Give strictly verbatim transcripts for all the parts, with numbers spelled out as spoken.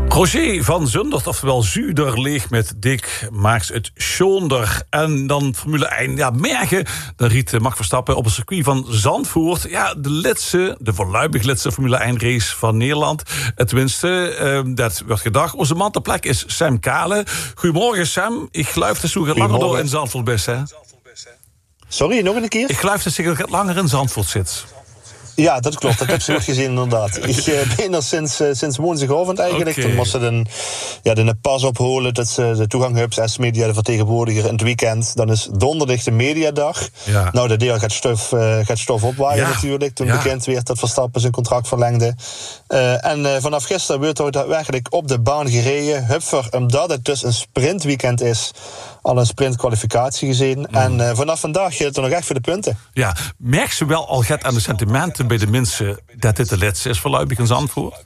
Roger van Zundert, oftewel Zuiderleeg met Dick maakt het schonder. En dan Formule één, ja, Mergen. Dan riet Max Verstappen op het circuit van Zandvoort. Ja, de laatste, de voorlopig laatste Formule één race van Nederland. Tenminste, uh, dat wordt gedacht. Onze man ter plek is Sam Kale. Goedemorgen, Sam. Ik geloof dat ze gaat langer door in Zandvoort best, hè? Sorry, nog een keer? Ik geloof dat ze gaat langer in Zandvoort zit. Ja, dat klopt. Dat heb ze nog gezien, inderdaad. Ik uh, ben er sinds, uh, sinds woensdagavond eigenlijk. Okay. Toen moest ze de, ja, de pas opholen dat ze de toegang hebben als media de vertegenwoordiger in het weekend. Dan is donderdag de mediadag. Ja. Nou, de deel gaat stof, uh, gaat stof opwaaien ja. natuurlijk. Toen ja. bekend werd dat Verstappen zijn contract verlengde. Uh, en uh, vanaf gisteren werd er daadwerkelijk op de baan gereden. Hupfer, omdat het dus een sprintweekend is, al een sprintkwalificatie gezien. Mm. En uh, vanaf vandaag gaat het er nog echt voor de punten. Ja, merk ze wel al gaat aan de sentimenten bij de mensen dat dit de laatste is voorlopig in Zandvoort?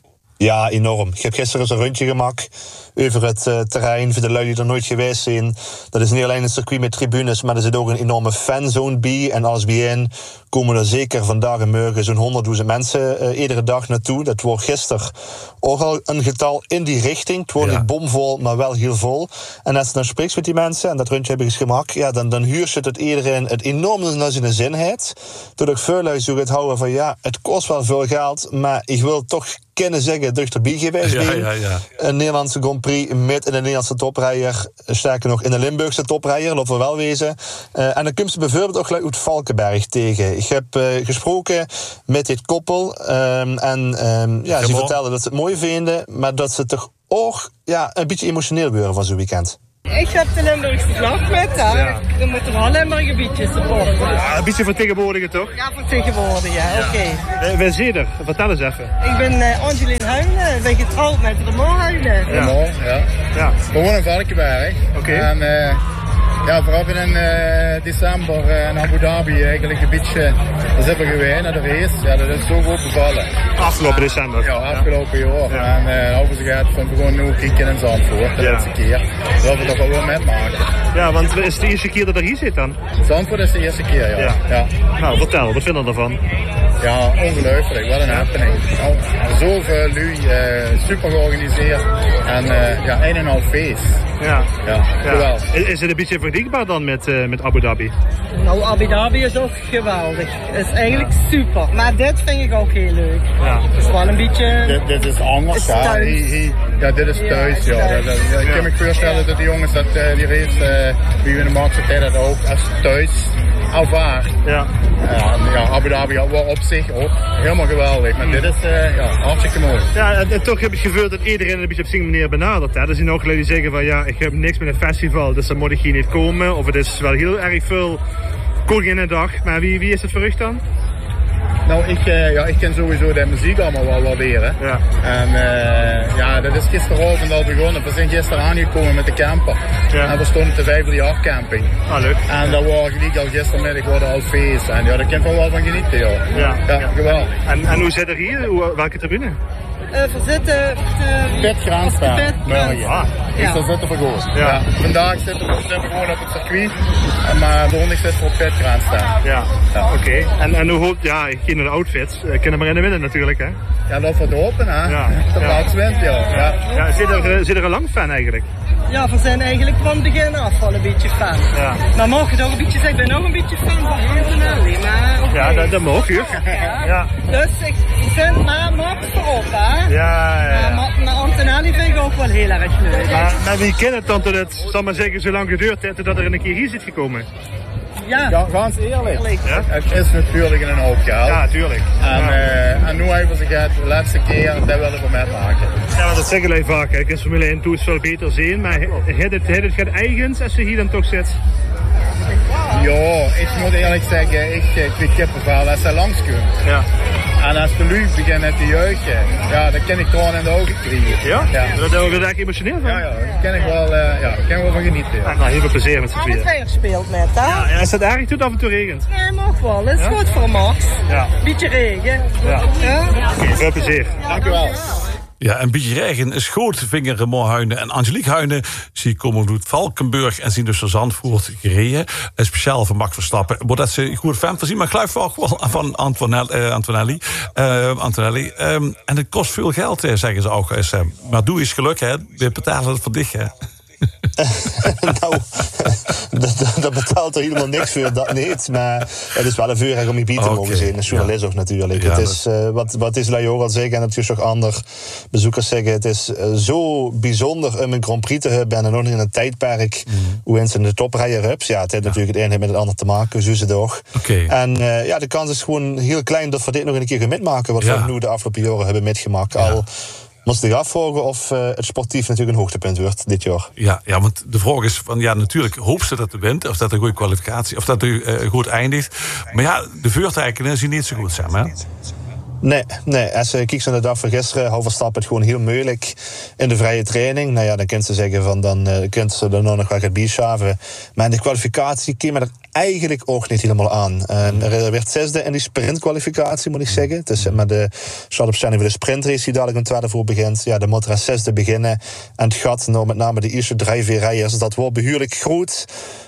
Ja, enorm. Ik heb gisteren eens een rondje gemaakt over het uh, terrein voor de lui die er nooit geweest zijn. Dat is niet alleen een circuit met tribunes, maar er zit ook een enorme fanzone bij. En als bijeen komen er zeker vandaag en morgen zo'n honderdduizend mensen uh, iedere dag naartoe. Dat wordt gisteren ook al een getal in die richting. Het wordt ja. niet bomvol, maar wel heel vol. En als je dan spreekt met die mensen, en dat rondje heb ik eens gemaakt, ja, dan, dan huurt je het iedereen het enorm naar zijn zin heeft. Dat ook veel lui zo gaat houden van ja, het kost wel veel geld, maar ik wil toch kunnen zeggen dichterbij geweest ja, ja, ja. Een Nederlandse Grand Prix met in de Nederlandse toprijder, sterker nog in de Limburgse toprijder, laten we wel wezen. Uh, en dan komt ze bijvoorbeeld ook gelijk uit Valkenberg tegen. Ik heb uh, gesproken met dit koppel um, en um, ja, ze vertelden dat ze het mooi vinden, maar dat ze toch ook ja, een beetje emotioneel worden van zo'n weekend. Ik heb de Limburgse vlag met, hè. Ja. We moeten wel Limburg een beetje supporten. Ja, een beetje vertegenwoordigen, toch? Ja, vertegenwoordigen, ja, ja. oké. Okay. Uh, Wij zijn er, vertel eens even. Ik ben uh, Angeline Huijnen, ik ben getrouwd met Ramon Huijnen. Ja. Ramon, ja. ja. We wonen in Valkenberg. Oké. Okay. En uh, ja, vooral in uh, december uh, in Abu Dhabi eigenlijk een beetje, daar zijn we geweest naar de race. Ja, dat is zo goed bevallen. Afgelopen december? Ja, afgelopen ja. jaar. Ja. En uh, over ze gaat van gewoon nu kijken in Zandvoort, de ja. laatste keer. Dat we toch wel weer metmaken. Ja, want is het de eerste keer dat er hier zit dan? Zandvoort is de eerste keer, ja. ja. ja. Nou, vertel, wat vind je ervan? Ja, ongelooflijk. Wat een happening. Oh, zoveel lui, uh, super georganiseerd. En uh, ja, een en al feest. Ja. Ja, geweldig. Ja. Is, is het een beetje vergelijkbaar dan met, uh, met Abu Dhabi? Nou, Abu Dhabi is ook geweldig. Het is eigenlijk ja. super. Maar dit vind ik ook heel leuk. Ja. Het is wel een beetje... Dit, dit is anders, ja. He, he, ja, dit is thuis, ja. ja. Dat, dat, ja. Ik kan me voorstellen ja. dat die jongens dat uh, die race, uh, wie we in de markt zitten, dat ook als thuis ervaart. Ja. Ja, ja, Abu Dhabi wel op zich ook helemaal geweldig, maar mm. dit is uh, ja, hartstikke mooi. Ja, en, en toch heb ik het gevoel dat iedereen een beetje op zijn manier benadert. Hè? Er zijn ook lui die zeggen van ja, ik heb niks met een festival, dus dan moet ik hier niet komen. Of het is wel heel erg veel Koninginnedag, maar wie, wie is het voor u dan? Nou, ik, uh, ja, ik ken sowieso de muziek allemaal wel waarderen. Ja. En uh, ja, dat is gisteravond al begonnen. We zijn gisteren aangekomen met de camper. Ja. En we stonden te vijfhonderdjarig camping. Ah, leuk. En daar waren gelijk al gistermiddag worden al feest. En ja, daar kan ik wel van genieten, joh. Ja. Ja, ja. geweldig. En, en hoe zit er hier? Hoe, welke tribune? Uh, we zitten op de... Pet Graansta. Pet Ah, dus ja. daar zitten we gewoon. Ja. Ja. Vandaag zitten we, zitten we gewoon op het circuit. Maar donderdag zitten we op Pet Graansta. Ja, ja. oké. Okay. En, en hoe hoopt... Ja, ik ging naar de outfits. Ik ken er maar in de midden natuurlijk, hè? Ja, dat wordt open, hè? Ja. De plaats wint, ja. ja. ja. ja zit, er, zit er een lang fan eigenlijk? Ja, we zijn eigenlijk van het begin af al een beetje fan. Ja. Maar mag ik ook een beetje zeggen, ik ben nog een beetje fan van Antonelli, maar... Okay. Ja, dat, dat mag je. Ja. ja. Dus ik vind maar Max erop, hè? Ja, ja, ja. Maar, maar Antonelli vind ik ook wel heel erg leuk. Maar, maar wie kent het dan tot het, zal maar zeggen, zo lang geduurd heeft dat er een keer hier zit gekomen? Ja, ja ganz eerlijk. eerlijk. Ja? Het is natuurlijk een hoop geld. Ja, tuurlijk. En, ja. uh, en nu hebben ze het de laatste keer, dat willen we metmaken. Ja, maar dat zeggen wij vaak. Ik kan Formule één toets veel beter zien, maar het, het, het gaat eigens als je hier dan toch zit. Ja, ik moet eerlijk zeggen, ik krijg kippenvel als ze langskomen. Ja. En als de lui begint met de jeugdje, ja, dan kan ik gewoon in de ogen krijgen. Ja? Ja. Daar word je eigenlijk emotioneel van? Ja, ja, daar kan ik wel, uh, ja, kan ik wel van genieten. Ja. Ah, nou, heel veel plezier met z'n tweeën. Alle twee gespeeld met, hè? Ja, ja, is dat erg toen af en toe regent? Nee, mag wel. Het is ja? goed voor Max. Ja. Beetje regen. Ja. Ja? Oké, okay, veel plezier. Ja, dank u wel. Ja, en Bietje Regen is Grootvinger, Moorhuinen en Angelique Huinen. Zie komen uit Valkenburg en zien dus naar Zandvoort gereden. En speciaal voor Max Verstappen. Maar dat ze goed fan van zien, maar ik geloof ook wel van Antonelli. Uh, Antonelli. Uh, Antonelli. Um, en het kost veel geld, zeggen ze ook. Uh, maar doe eens geluk, hè. We betalen het voor dich, hè. nou, dat, dat betaalt er helemaal niks voor, dat niet. Maar het is wel een vuurrecht om je bieden te mogen zien. Een journalist ook natuurlijk. Ja, het is, uh, wat, wat is Lajo al zeggen, en natuurlijk ook andere bezoekers zeggen, het is uh, zo bijzonder om een Grand Prix te hebben en dan ook nog in een tijdperk mm. hoe mensen in de top rijden hebt. Ja, het heeft ja. natuurlijk het een met het ander te maken, zo is het toch. Okay. En uh, ja, de kans is gewoon heel klein dat we dit nog een keer gaan metmaken, wat ja. we nu de afgelopen jaren hebben metgemaakt. Ja. Al moest ik afvragen of uh, het sportief natuurlijk een hoogtepunt wordt dit jaar. Ja, ja, want de vraag is van ja, natuurlijk hoop ze dat het wint, of dat een goede kwalificatie, of dat het uh, goed eindigt. Maar ja, de vuurtijken zien niet zo goed zijn, hè? Nee, nee, als je kijkt naar de dag van gisteren, hou Verstappen het gewoon heel moeilijk in de vrije training. Nou ja, dan kunt ze zeggen van dan uh, kunt ze er nog wel het bieschaven. Maar in de kwalificatie kwam er eigenlijk ook niet helemaal aan. Uh, er werd zesde in die sprintkwalificatie, moet ik zeggen. Dus uh, met de startopstelling voor de sprintrace die dadelijk een tweede voor begint. Ja, de moet er als zesde beginnen. En het gat, nou, met name de eerste drie, vier rijders, dat wordt behoorlijk groot.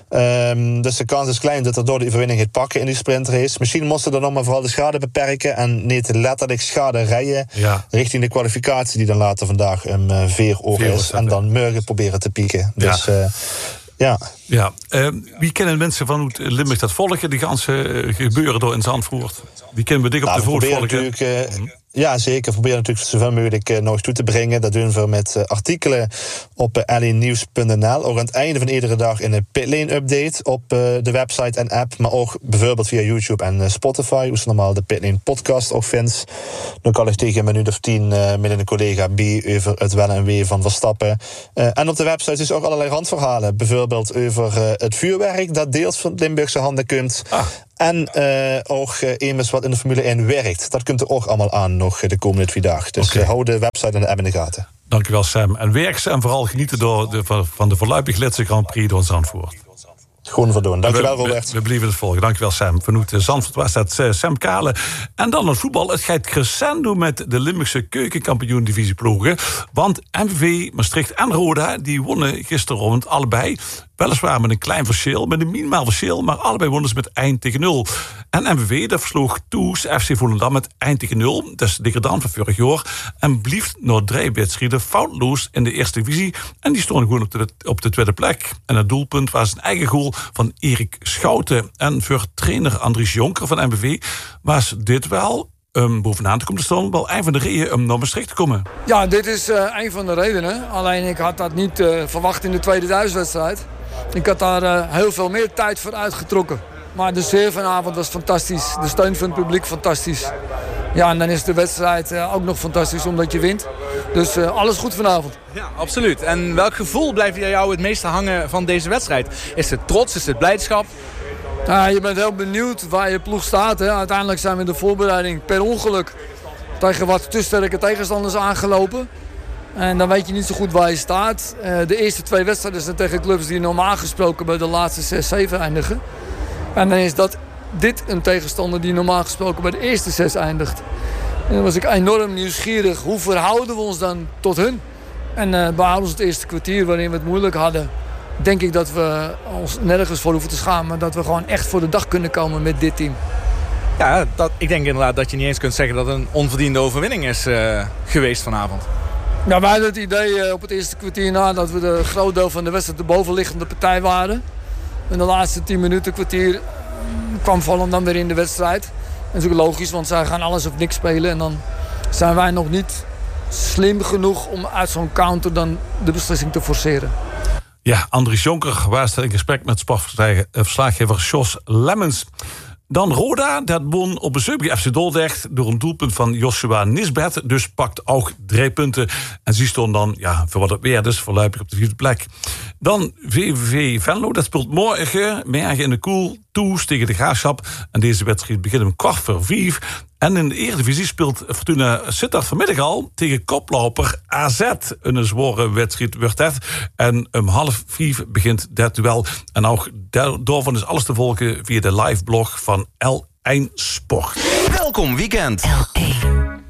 Um, dus de kans is klein dat er door de overwinning gaat pakken in die sprintrace. Misschien moesten er nog maar vooral de schade beperken en niet letterlijk schade rijden ja. richting de kwalificatie die dan later vandaag um, uh, vier uur is. En dan morgen proberen te pieken. Dus ja. Uh, ja. ja. Uh, wie kennen mensen van hoe Limburg dat volgen, die ganse uh, gebeuren door in Zandvoort? Die kennen we dik op nou, de voet volgen. Natuurlijk, uh, mm. Ja, zeker. We proberen natuurlijk zoveel mogelijk uh, nog eens toe te brengen. Dat doen we met uh, artikelen op uh, l een nieuws punt n l. Ook aan het einde van iedere dag in een pitlane-update op uh, de website en app. Maar ook bijvoorbeeld via YouTube en uh, Spotify. Hoe ze normaal de Pitlane podcast ook vindt. Dan kan ik tegen een minuut of tien uh, met een collega B over het wel en wee van Verstappen. Uh, en op de website is ook allerlei randverhalen. Bijvoorbeeld over uh, het vuurwerk dat deels van Limburgse handen komt. Ah. En uh, ook uh, immers wat in de Formule één werkt. Dat kunt er ook allemaal aan nog de komende twee dagen. Dus okay. uh, hou de website en de app in de gaten. Dankjewel Sam. En werk ze en vooral genieten door de, van de voorlopig laatste Grand Prix door Zandvoort. Gewoon voor doen. Dankjewel Robert. We, we blijven het volgen. Dankjewel Sam. Vanuit Zandvoort was dat uh, Sam Kale. En dan het voetbal. Het gaat crescendo met de Limburgse keukenkampioen divisieploegen. Want M V V, Maastricht en Roda die wonnen gisteravond allebei. Weliswaar met een klein verschil, met een minimaal verschil, maar allebei wonnen ze met eind tegen nul. En M V V dat versloeg Toes F C Volendam met eind tegen nul. Dat is dikker dan van vorig jaar. En blieft nog drie wedstrijden foutloos in de eerste divisie. En die stonden gewoon op de, op de tweede plek. En het doelpunt was een eigen goal van Erik Schouten. En voor trainer Andries Jonker van M V V was dit wel Um, bovenaan te komen te staan, wel een van de redenen om naar Maastricht te komen. Ja, dit is uh, een van de redenen. Alleen ik had dat niet uh, verwacht in de tweede thuiswedstrijd. Ik had daar uh, heel veel meer tijd voor uitgetrokken. Maar de sfeer vanavond was fantastisch. De steun van het publiek fantastisch. Ja, en dan is de wedstrijd uh, ook nog fantastisch omdat je wint. Dus uh, alles goed vanavond. Ja, absoluut. En welk gevoel blijft jou het meeste hangen van deze wedstrijd? Is het trots? Is het blijdschap? Ja, je bent heel benieuwd waar je ploeg staat. Hè. Uiteindelijk zijn we in de voorbereiding per ongeluk tegen wat te sterke tegenstanders aangelopen. En dan weet je niet zo goed waar je staat. Uh, de eerste twee wedstrijden zijn tegen clubs die normaal gesproken bij de laatste zes zeven eindigen. En dan is dat dit een tegenstander die normaal gesproken bij de eerste zes eindigt. En dan was ik enorm nieuwsgierig. Hoe verhouden we ons dan tot hun? En uh, behalve het eerste kwartier waarin we het moeilijk hadden, denk ik dat we ons nergens voor hoeven te schamen. Maar dat we gewoon echt voor de dag kunnen komen met dit team. Ja, dat, ik denk inderdaad dat je niet eens kunt zeggen dat het een onverdiende overwinning is uh, geweest vanavond. Ja, wij hadden het idee uh, op het eerste kwartier na dat we de groot deel van de wedstrijd de bovenliggende partij waren. In de laatste tien minuten kwartier kwam Volendam weer in de wedstrijd. Dat is ook logisch, want zij gaan alles of niks spelen. En dan zijn wij nog niet slim genoeg om uit zo'n counter dan de beslissing te forceren. Ja, Andries Jonker was in gesprek met sportverslaggever Jos Lemmens. Dan Roda, dat won op bezoek bij F C Dordrecht door een doelpunt van Joshua Nisbet. Dus pakt ook drie punten. En ze stonden dan, ja, voor wat het weer is, voorlopig op de vierde plek. Dan V V V Venlo, dat speelt morgen, morgen in de koel, Toes tegen de Graafschap. En deze wedstrijd begint om kwart voor vijf. En in de Eredivisie speelt Fortuna Sittard vanmiddag al tegen koploper A Z. Een zware wedstrijd wordt dat. En om half vijf begint dat duel. En ook daarvan is alles te volgen via de live blog van L één Sport. Welkom weekend. L één.